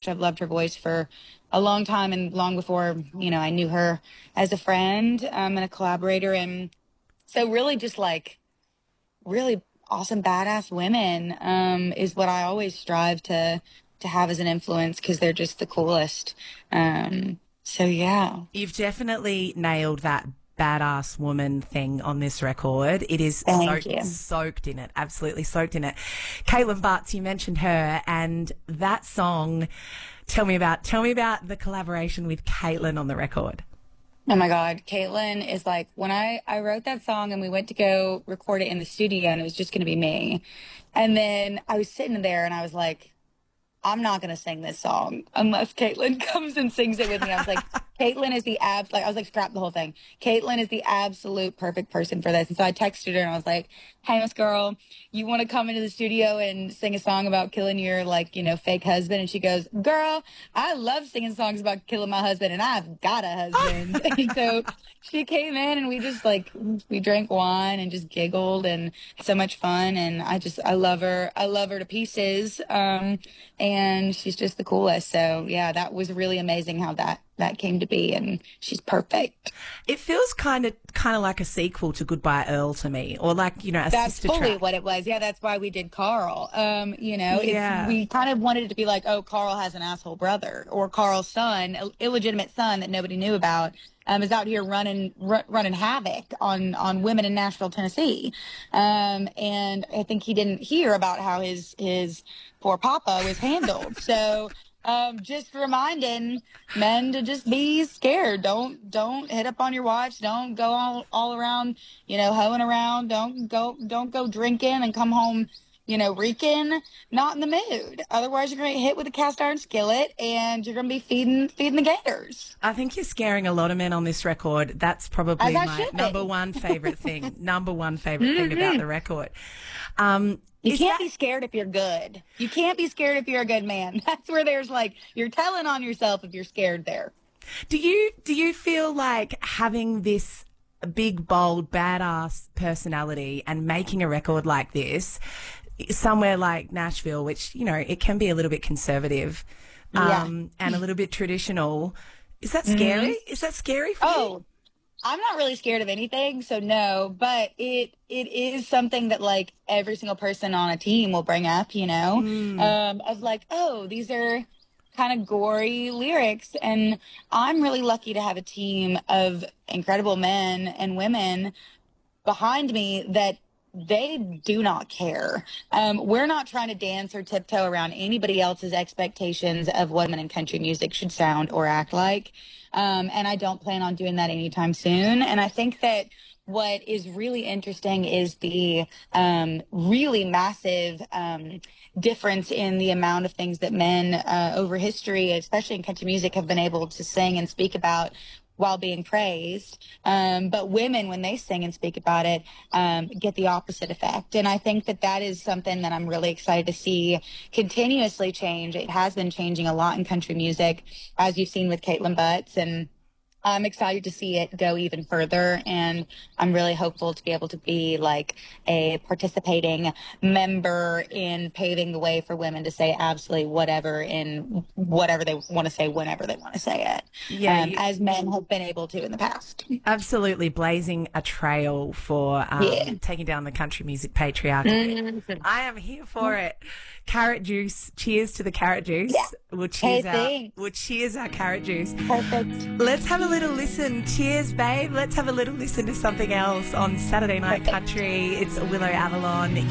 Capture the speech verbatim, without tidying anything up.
much. I've loved her voice for a long time and long before, you know, I knew her as a friend um, and a collaborator. And so really just like really awesome, badass women um, is what I always strive to to have as an influence because they're just the coolest. Um, so, yeah. You've definitely nailed that badass woman thing on this record. It is Thank so- you. soaked in it, absolutely soaked in it. Caitlin Butts, you mentioned her, and that song, tell me about, tell me about the collaboration with Caitlin on the record. Oh my God. Caitlin is like, when I, I wrote that song and we went to go record it in the studio and it was just going to be me. And then I was sitting there and I was like, I'm not going to sing this song unless Caitlin comes and sings it with me. I was like, Caitlin is the abs, like, I was like, scrap the whole thing. Caitlin is the absolute perfect person for this. And so I texted her and I was like, hey, Miss Girl, you want to come into the studio and sing a song about killing your, like, you know, fake husband? And she goes, girl, I love singing songs about killing my husband and I've got a husband. And so she came in and we just like, we drank wine and just giggled and so much fun. And I just, I love her. I love her to pieces. Um, and she's just the coolest. So yeah, that was really amazing how that, that came to be, and she's perfect. It feels kind of kind of like a sequel to Goodbye Earl to me, or like, you know, a That's sister fully track. what it was. Yeah, that's why we did Carl. Um, you know, Yeah. it's, we kind of wanted it to be like, oh, Carl has an asshole brother, or Carl's son, Ill- illegitimate son that nobody knew about, um, is out here running r- running havoc on on women in Nashville, Tennessee. Um, and I think he didn't hear about how his his poor papa was handled. So. Um, just reminding men to just be scared. Don't don't hit up on your wives. Don't go all, all around, you know, hoeing around. Don't go don't go drinking and come home, you know, reeking. Not in the mood. Otherwise, you're gonna get hit with a cast iron skillet, and you're gonna be feeding feeding the gators. I think you're scaring a lot of men on this record. That's probably As I my should be. number one favorite thing. number one favorite thing about the record. Um, You is can't that- be scared if you're good. You can't be scared if you're a good man. That's where there's like you're telling on yourself if you're scared there. Do you do you feel like having this big, bold, badass personality and making a record like this, somewhere like Nashville, which, you know, it can be a little bit conservative um, Yeah. and a little bit traditional, is that scary? Mm-hmm. Is that scary for you? Oh, I'm not really scared of anything, so no, but it it is something that like every single person on a team will bring up, you know, Mm. um, of like, oh, these are kind of gory lyrics. And I'm really lucky to have a team of incredible men and women behind me that they do not care. Um, we're not trying to dance or tiptoe around anybody else's expectations of what women in country music should sound or act like. Um, and I don't plan on doing that anytime soon. And I think that what is really interesting is the um, really massive um, difference in the amount of things that men uh, over history, especially in country music, have been able to sing and speak about while being praised. Um, but women, when they sing and speak about it, um, get the opposite effect. And I think that that is something that I'm really excited to see continuously change. It has been changing a lot in country music, as you've seen with Caitlin Butts, and I'm excited to see it go even further, and I'm really hopeful to be able to be like a participating member in paving the way for women to say absolutely whatever in whatever they want to say whenever they want to say it, Yeah, um, you- as men have been able to in the past. Absolutely blazing a trail for um, Yeah. taking down the country music patriarchy. I am here for it. Carrot juice. Cheers to the carrot juice. Yeah. We'll cheers Hey, our, thanks. we'll cheers our carrot juice. Perfect. Let's have a little listen. Cheers, babe. Let's have a little listen to something else on Saturday Night Perfect. Country. It's Willow Avalon.